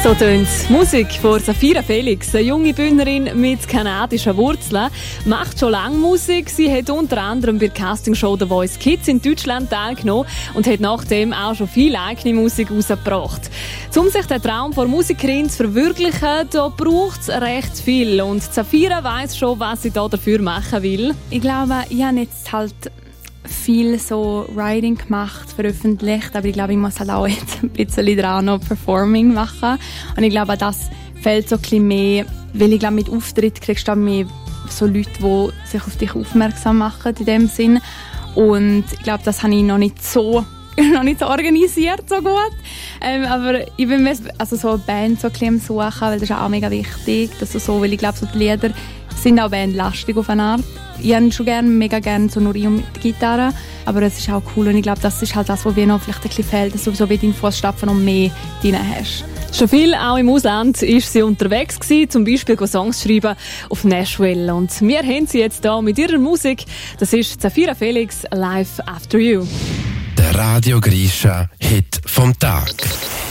So tönt Musik von Safira Felix, eine junge Bühnerin mit kanadischen Wurzeln, macht schon lange Musik. Sie hat unter anderem bei der Castingshow The Voice Kids in Deutschland teilgenommen und hat nachdem auch schon viel eigene Musik rausgebracht. Um sich den Traum von Musikerin zu verwirklichen, da braucht es recht viel. Und Safira weiss schon, was sie da dafür machen will. Ich glaube, ich habe jetzt halt viel so Writing gemacht, veröffentlicht, aber ich glaube, ich muss halt auch jetzt ein bisschen dran noch Performing machen. Und ich glaube, das fällt so ein bisschen mehr, weil ich glaube, mit Auftritt kriegst du mehr so Leute, die sich auf dich aufmerksam machen in dem Sinn. Und ich glaube, das habe ich noch nicht so organisiert, so gut. Aber ich bin also so eine Band so ein bisschen am Suchen, weil das ist auch mega wichtig, dass du so, weil ich glaube, so die Lieder sind auch bandlastig auf eine Art. Ich habe schon mega gerne so nur mit der Gitarre, aber es ist auch cool und ich glaube, das ist halt das, was mir noch vielleicht ein bisschen fehlt, dass du so wie deinen Fußstapfen noch mehr drin hast. Schon viel, auch im Ausland, ist sie unterwegs gewesen, zum Beispiel Songs schreiben auf Nashville. Und wir haben sie jetzt hier mit ihrer Musik. Das ist Safira Felix, Life After You. Der Radio Grisha Hit vom Tag.